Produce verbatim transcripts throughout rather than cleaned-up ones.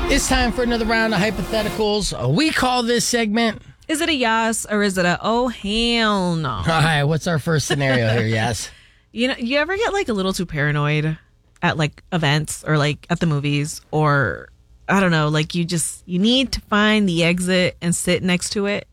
It's time for another round of hypotheticals. Uh, We call this segment. Is it a yes or is it a oh hell no? All right, what's our first scenario here? Yes. You know, you ever get like a little too paranoid at like events or like at the movies, or I don't know, like you just you need to find the exit and sit next to it?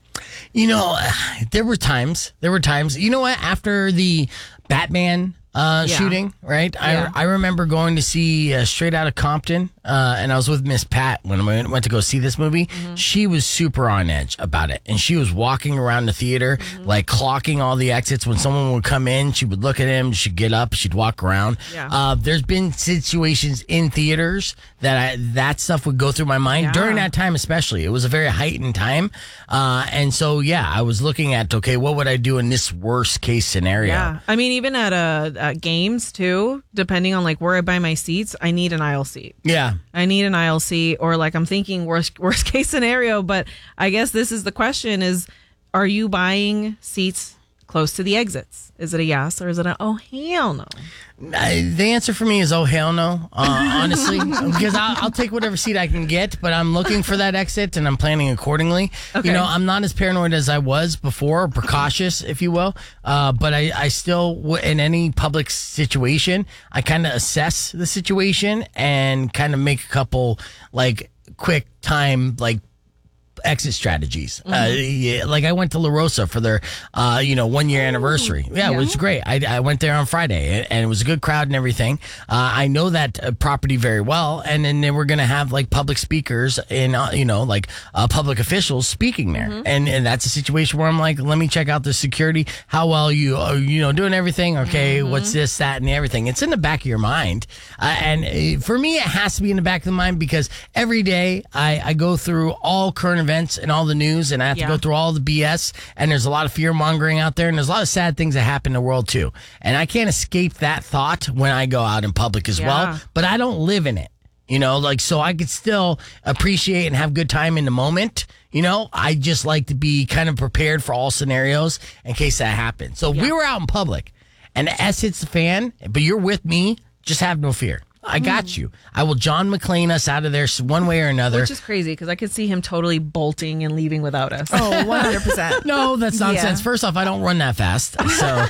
You know, there were times. There were times. You know what? After the Batman uh, Yeah. shooting, right? Yeah. I I remember going to see uh, Straight Outta Compton, uh, and I was with Miss Pat when we went to go see this movie. Mm-hmm. She was super on edge about it, and she was walking around the theater, Mm-hmm. like clocking all the exits. When someone would come in, she would look at him, she'd get up, she'd walk around. Yeah. Uh, there's been situations in theaters that I, that stuff would go through my mind Yeah. during that time, especially. It was a very heightened time, uh, and so yeah, I was looking at okay, what would I do in this worst case scenario? Yeah, I mean, even at uh at games too, depending on like where I buy my seats, I need an aisle seat. Yeah. I need an aisle seat, or like I'm thinking worst worst case scenario. But I guess this is the question: is are you buying seats close to the exits? Is it a yes or is it a oh hell no? I, the answer for me is oh hell no, uh, honestly, because I'll, I'll take whatever seat I can get, but I'm looking for that exit and I'm planning accordingly. Okay. You know, I'm not as paranoid as I was before, precautious, if you will. Uh, but I, I still, w- in any public situation, I kind of assess the situation and kind of make a couple like quick time like exit strategies. Uh, yeah, like I went to La Rosa for their, uh, you know, one year anniversary. Yeah, it was great. I, I went there on Friday and, and it was a good crowd and everything. Uh, I know that uh, property very well. And then they were going to have like public speakers and, uh, you know, like uh, public officials speaking there. And, and that's a situation where I'm like, let me check out the security. How well you are, you know, doing everything. Okay. What's this, that, and everything. It's in the back of your mind. Uh, and uh, for me, it has to be in the back of the mind because every day I, I go through all current events and all the news, and I have to Yeah. go through all the B S, and there's a lot of fear mongering out there, and there's a lot of sad things that happen in the world too. And I can't escape that thought when I go out in public as Yeah. well, but I don't live in it. You know, like, so I could still appreciate and have good time in the moment. You know, I just like to be kind of prepared for all scenarios in case that happens. So if we were out in public and the S hits the fan, but you're with me, just have no fear. I got you. I will John McClane us out of there one way or another. Which is crazy because I could see him totally bolting and leaving without us. Oh, one hundred percent. No, that's nonsense. Yeah. First off, I don't run that fast, so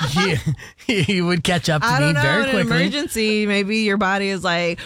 he, he would catch up to I me don't know. very In an quickly. emergency, maybe your body is like,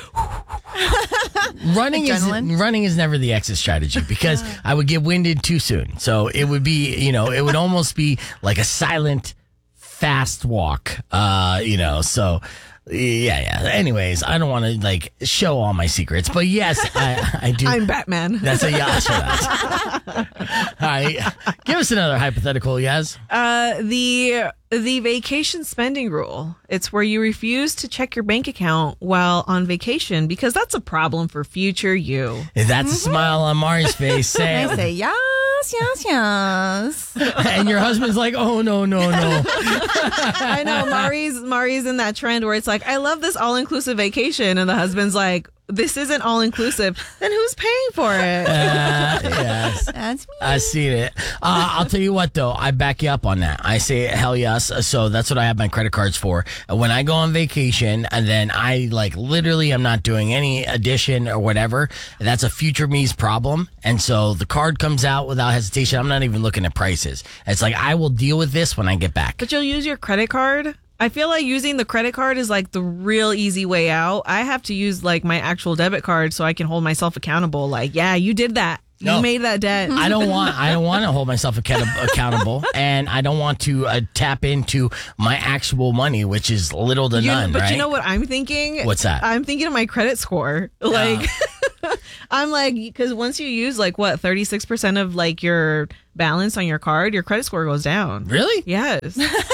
Running is Adrenaline. running is never the exit strategy because I would get winded too soon. So it would be, you know, it would almost be like a silent, fast walk. Uh, you know, so. Yeah, yeah. Anyways, I don't want to like show all my secrets, but yes, I, I do. I'm Batman. That's a yes for that. All right, give us another hypothetical, yes. Uh, the the vacation spending rule. It's where you refuse to check your bank account while on vacation because that's a problem for future you. If that's a smile on Mari's face, say I it. say yes, yes, yes. And your husband's like, oh, no, no, no. I know Mari's Mari's in that trend where it's like, I love this all inclusive vacation, and the husband's like, this isn't all inclusive. Then who's paying for it? Uh, yes. That's me. I seen it. Uh, I'll tell you what, though. I back you up on that. I say hell yes. So that's what I have my credit cards for. When I go on vacation and then I like literally I'm not doing any addition or whatever, that's a future me's problem. And so the card comes out without hesitation. I'm not even looking at prices. It's like I will deal with this when I get back. But you'll use your credit card. I feel like using the credit card is like the real easy way out. I have to use like my actual debit card so I can hold myself accountable. Like, yeah, you did that. You No. made that debt. I don't want. I don't want to hold myself account- accountable, and I don't want to uh, tap into my actual money, which is little to You- none. but right? you know what I'm thinking? What's that? I'm thinking of my credit score. Like, I'm like, because once you use like what, thirty-six percent of like your balance on your card, your credit score goes down. Really? Yes.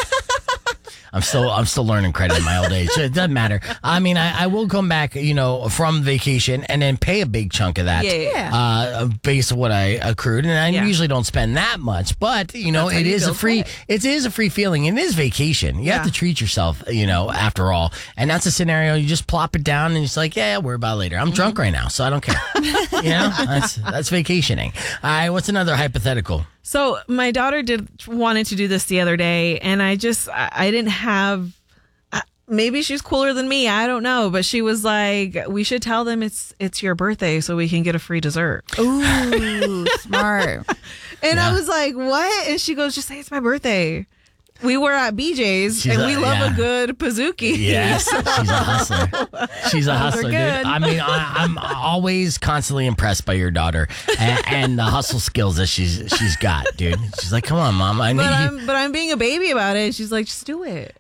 I'm still I'm still learning credit in my old age. It doesn't matter. I mean, I, I will come back, you know, from vacation and then pay a big chunk of that, Yeah, yeah, yeah. uh, based on what I accrued. And I Yeah. usually don't spend that much, but you know, That's how it you is a build free credit. it is a free feeling. It is vacation. You have Yeah. to treat yourself, you know, after all. And that's a scenario you just plop it down and it's like, yeah, yeah, worry about it later. I'm Mm-hmm. drunk right now, so I don't care. you know, that's that's vacationing. All right, what's another hypothetical? So my daughter did wanted to do this the other day, and I just I, I didn't have. I, maybe she's cooler than me. I don't know. But she was like, we should tell them it's it's your birthday so we can get a free dessert. Ooh, smart. And Yeah. I was like, what? And she goes, just say it's my birthday. We were at B J's She's and a- we love yeah. a good Pizookie. Yes, she's a hustler. She's a are hustler, dude. good. I mean, I, I'm always constantly impressed by your daughter and, and the hustle skills that she's she's got, dude. She's like, come on, mom, I need But you. I'm but I'm being a baby about it. She's like, just do it.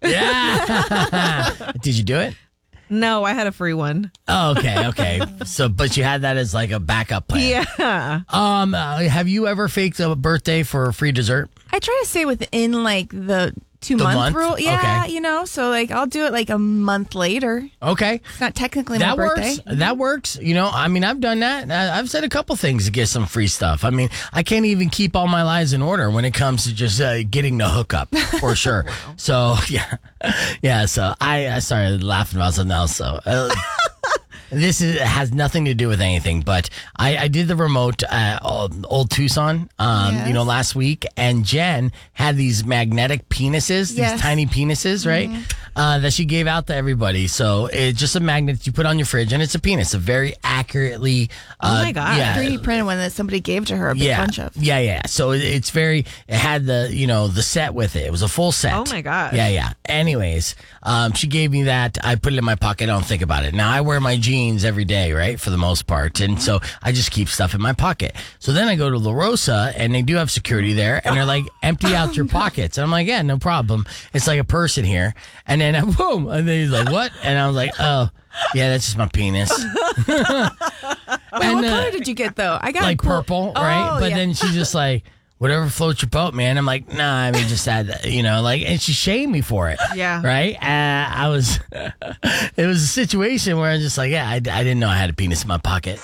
Yeah. Did you do it? No, I had a free one. Oh, okay, okay. So, but you had that as like a backup plan. Yeah. Um, uh, have you ever faked a birthday for a free dessert? I try to stay within like the two The month, month? rule. Yeah, Okay. you know, so like I'll do it like a month later. Okay. It's not technically That my birthday. works. That works. You know, I mean, I've done that. I- I've said a couple things to get some free stuff. I mean, I can't even keep all my lives in order when it comes to just uh, getting the hookup for sure. So yeah, yeah. So I, I started laughing about something else. So. Uh, This is, has nothing to do with anything, but I, I did the remote uh, old, old Tucson, um, Yes. you know, last week, and Jen had these magnetic penises, these Yes. tiny penises, right? Uh, that she gave out to everybody. So it's just a magnet you put on your fridge, and it's a penis, a very accurately. Uh, Oh my God. Yeah, three D printed one that somebody gave to her, a big yeah, bunch of. yeah, yeah. So it- it's very. It had the you know the set with it. It was a full set. Oh my gosh. Yeah, yeah. Anyways, um, she gave me that. I put it in my pocket. I don't think about it. Now I wear my jeans every day, right, for the most part, and so I just keep stuff in my pocket. So then I go to La Rosa, and they do have security there, and they're like, empty out your pockets. And I'm like, yeah, no problem. It's like a person here, and then boom, and then he's like, what? And I was like, oh. Yeah, that's just my penis. Wait, And, what uh, color did you get though? I got like cool- purple, right? Oh, But yeah. then she's just like, whatever floats your boat, man. I'm like, nah, I mean, just add that, you know, like, and she shamed me for it. Yeah. Right? Uh, I was, it was a situation where I was just like, yeah, I, I didn't know I had a penis in my pocket.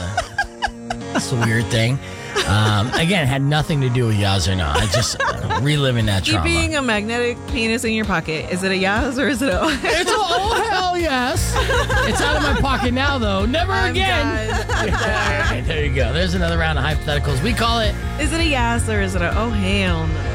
That's a weird thing. Um, again, had nothing to do with Yaz or no. I just uh, reliving that trauma. Keeping a magnetic penis in your pocket. Is it a yes or is it a It's a, oh, hell yes. It's out of my pocket now, though. Never I'm again. done. I'm done. There you go. There's another round of hypotheticals. We call it Is it a yes or is it a oh hell no?